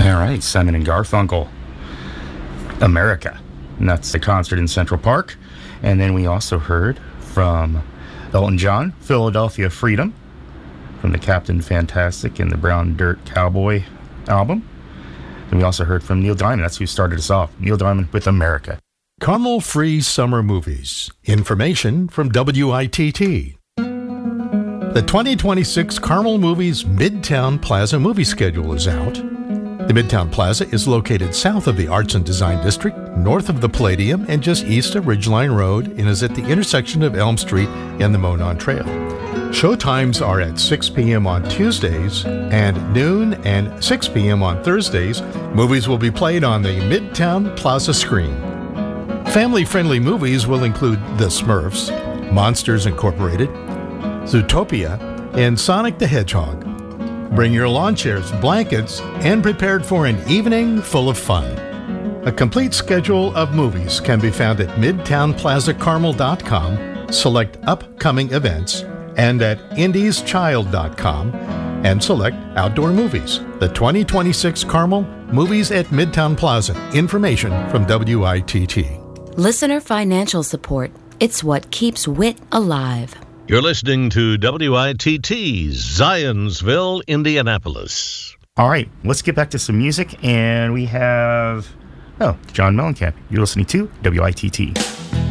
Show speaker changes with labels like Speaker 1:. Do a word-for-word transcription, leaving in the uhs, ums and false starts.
Speaker 1: All right, Simon and Garfunkel, America. And that's the concert in Central Park. And then we also heard from Elton John, Philadelphia Freedom, from the Captain Fantastic and the Brown Dirt Cowboy album. And we also heard from Neil Diamond. That's who started us off. Neil Diamond with America.
Speaker 2: Carmel Free Summer Movies. Information from W I T T. The twenty twenty-six Carmel Movies Midtown Plaza movie schedule is out. The Midtown Plaza is located south of the Arts and Design District, north of the Palladium, and just east of Ridgeline Road, and is at the intersection of Elm Street and the Monon Trail. Showtimes are at six p.m. on Tuesdays and noon and six p.m. on Thursdays. Movies will be played on the Midtown Plaza screen. Family-friendly movies will include The Smurfs, Monsters Incorporated, Zootopia, and Sonic the Hedgehog. Bring your lawn chairs, blankets, and prepared for an evening full of fun. A complete schedule of movies can be found at midtown plaza carmel dot com, select upcoming events, and at indies child dot com, and select outdoor movies. The twenty twenty-six Carmel Movies at Midtown Plaza. Information from W I T T.
Speaker 3: Listener financial support. It's what keeps wit alive.
Speaker 4: You're listening to W I T T, Zionsville, Indianapolis.
Speaker 1: All right, let's get back to some music, and we have, oh, John Mellencamp. You're listening to W I T T.